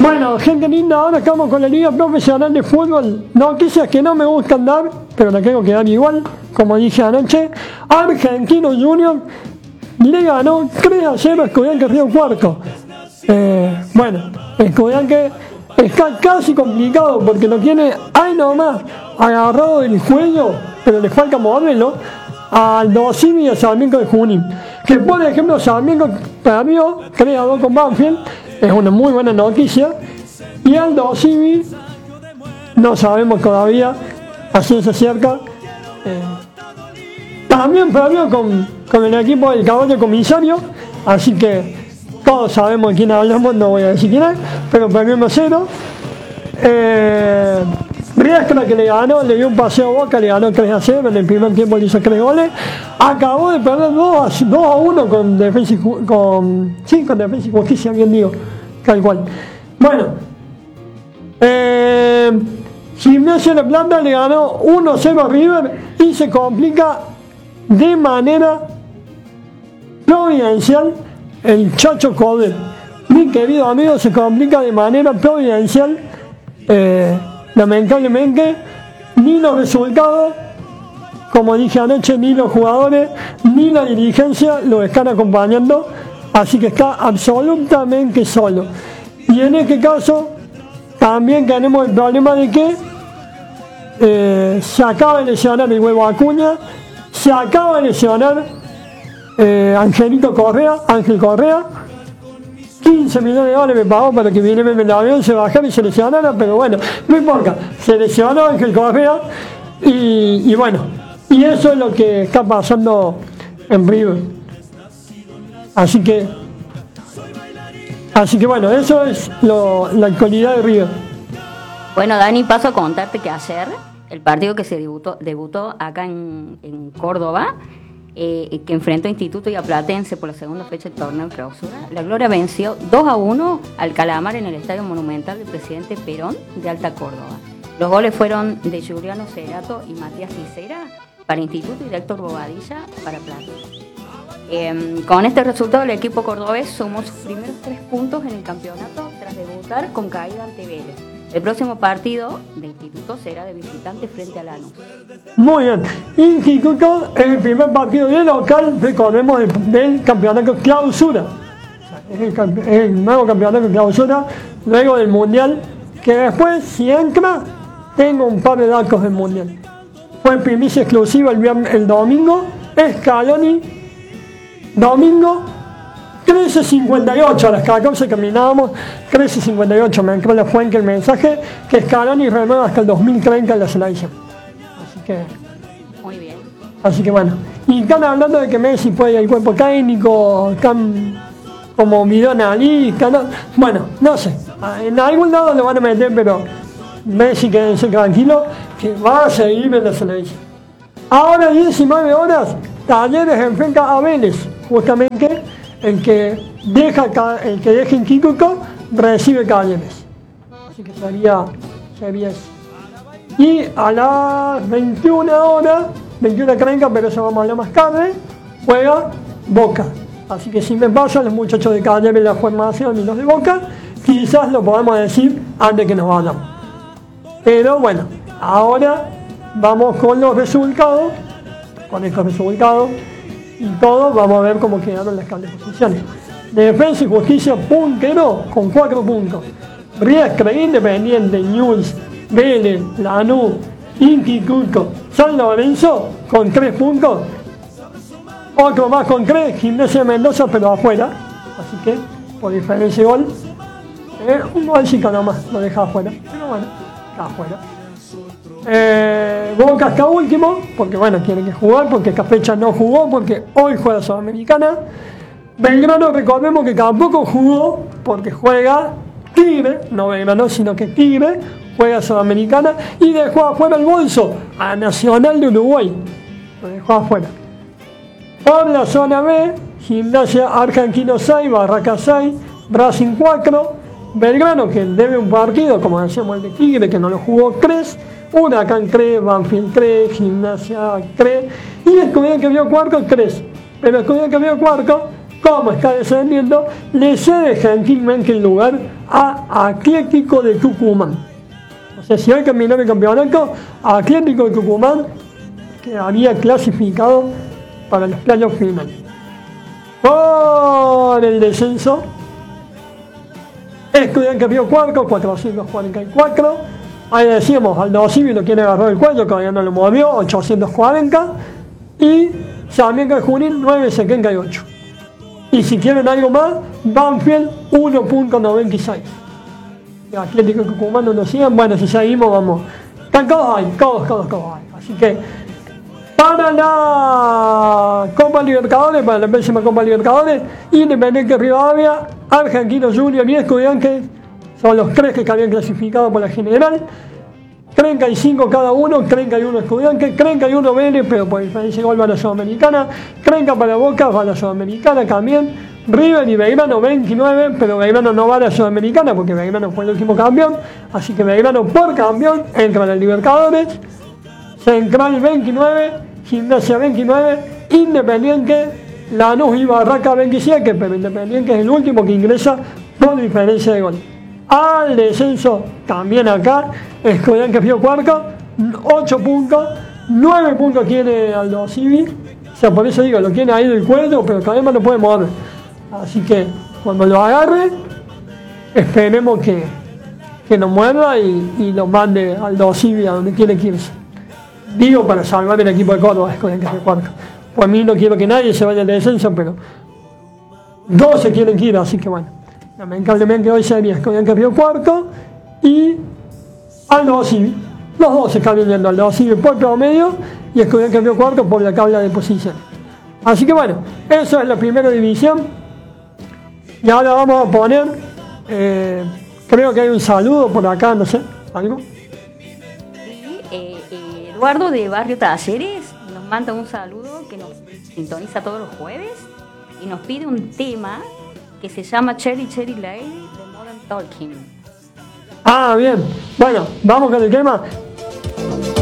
Bueno, gente linda, ahora estamos con la Liga Profesional de Fútbol. Noticias que no me gustan dar, pero la tengo que dar igual, como dije anoche. Argentino Junior le ganó 3-0 a Estudiantes Río Cuarto. Bueno, Estudiantes está casi complicado porque lo tiene ahí nomás agarrado del cuello, pero le falta moverlo al Dosimi y a Sarmiento de Junín. Que por ejemplo Sarmiento perdió 3-2 con Banfield, es una muy buena noticia, y al Dosimi no sabemos todavía a ciencia cierta. También perdió con el equipo del caballo comisario, así que todos sabemos de quién hablamos, no voy a decir quién es, pero perdió 1-0. Riestra, que le ganó, le dio un paseo a Boca, le ganó 3-0, en el primer tiempo le hizo 3 goles. Acabó de perder 2-1 con Defensa y Justicia, bien digo, tal cual. Bueno, Gimnasia de La Plata le ganó 1-0 a River y se complica de manera providencial el Chacho Coudet. Mi querido amigo, se complica de manera providencial. Lamentablemente, ni los resultados, como dije anoche, ni los jugadores, ni la dirigencia lo están acompañando, así que está absolutamente solo. Y en este caso, también tenemos el problema de que se acaba de lesionar el Huevo Acuña, se acaba de lesionar Ángel Correa, 15 millones de dólares me pagó para que viniera en el avión, se bajara y se lesionara, pero bueno, no importa, se lesionó Ángel Correa y bueno, y eso es lo que está pasando en River. Así que bueno, eso es la actualidad de River. Bueno, Dani, paso a contarte que ayer el partido que se debutó acá en Córdoba, que enfrentó a Instituto y a Platense por la segunda fecha del torneo de clausura, la Gloria venció 2-1 al Calamar en el Estadio Monumental del Presidente Perón de Alta Córdoba. Los goles fueron de Juliano Cerato y Matías Licera para Instituto y de Héctor Bobadilla para Platense. Con este resultado, el equipo cordobés sumó sus primeros 3 puntos en el campeonato tras debutar con caída ante Vélez. El próximo partido de Instituto será de visitante frente a Lanús. Muy bien. Instituto es el primer partido de local, recordemos, del campeonato clausura. Es el nuevo campeonato clausura, luego del Mundial, que después, si entra, tengo un par de datos del Mundial. Fue primicia exclusiva el domingo, Scaloni, domingo, 13:58, a las 14 terminábamos, 13:58, me entró la fuente el mensaje que Scaloni renueva hasta el 2030 en la selección. Así que... Muy bien. Así que bueno, y están hablando de que Messi puede ir al cuerpo técnico, están como midón allí, bueno, no sé, en algún lado lo van a meter, pero Messi, quédense tranquilo, que va a seguir en la selección. Ahora 19 horas, Talleres enfrenta a Vélez, justamente el que deja en Instituto recibe Talleres. Así que sería eso. Y a las 21 horas, 21:30, pero eso vamos a hablar más tarde, juega Boca. Así que si me pasan los muchachos de Talleres la formación y los de Boca, quizás lo podamos decir antes que nos vayamos. Pero bueno, ahora vamos con los resultados, con estos resultados y todo, vamos a ver cómo quedaron las posiciones. Defensa y Justicia puntero con 4 puntos. Riestra, Independiente, Newell's, Vélez, Lanús, Instituto, San Lorenzo con 3 puntos. Otro más con 3, Gimnasia de Mendoza, pero afuera. Así que, por diferencia de gol, un golcito nomás lo deja afuera. Pero bueno, está afuera. Boca está último, porque bueno, tiene que jugar, porque esta fecha no jugó, porque hoy juega Sudamericana. Belgrano, recordemos que tampoco jugó, porque juega Tigre, no Belgrano, sino que Tigre, juega Sudamericana, y dejó afuera el bolso a Nacional de Uruguay. Lo dejó afuera. Por la zona B, Gimnasia Argentino 6, Barraca 6, Racing 4, Belgrano, que debe un partido, como decíamos el de Tigre, que no lo jugó 3, Huracán 3, Banfield 3, Gimnasia 3 y Estudiantes que vio cuarto 3. Pero Estudiantes que vio cuarto como está descendiendo, le cede gentilmente el lugar a Atlético de Tucumán. O sea, si hoy terminó el campeonato, Atlético de Tucumán que había clasificado para los playoffs finales. Por el descenso, Estudiantes Río Cuarto, 444. Ahí decíamos, Aldo Civi lo quiere agarrar el cuello, todavía no lo movió, 840. Y Sarmiento de Junín, 978. Y si quieren algo más, Banfield, 1.96. El Atlético de Tucumán no nos sigan. Bueno, si seguimos, vamos. Están todos ahí, todos ahí. Así que, para la Copa Libertadores, para la próxima Copa Libertadores, Independiente Rivadavia, Argentinos Juniors y Estudiantes son los 3 que habían clasificado por la general. 35 cada uno, 31 Estudiantes, 31 Vélez, pero por diferencia de gol va a la Sudamericana, 30 para Boca, va a la Sudamericana también. River y Belgrano 29, pero Belgrano no va a la Sudamericana porque Belgrano fue el último campeón, así que Belgrano por campeón entra a la Libertadores. Central 29, Gimnasia 29, Independiente, Lanús y Barraca 27, pero Independiente es el último que ingresa por diferencia de gol. Al descenso también acá, Estudiantes Río Cuarto, 8 puntos, 9 puntos tiene Aldo Civi, o sea, por eso digo, lo tiene ahí del cuello, pero todavía no puede mover. Así que cuando lo agarre, esperemos que lo muerda y lo mande Aldo Civi a donde tiene que irse. Digo para salvar el equipo de Córdoba, Estudiantes Río Cuarto. Por mí no quiero que nadie se vaya al descenso, pero 12 quieren que ir, así que bueno. Lamentablemente hoy sería Estudiantes Río Cuarto y Aldo Civi. Los dos se están viendo, Aldo Civi por promedio y Estudiantes Río Cuarto por la tabla de posiciones. Así que bueno, eso es la primera división. Y ahora vamos a poner, creo que hay un saludo por acá, no sé, algo. Sí, Eduardo de Barrio Talleres nos manda un saludo que nos sintoniza todos los jueves y nos pide un tema que se llama Cherry Cherry Lady de Modern Talking. Ah, bien. Bueno, vamos con el tema.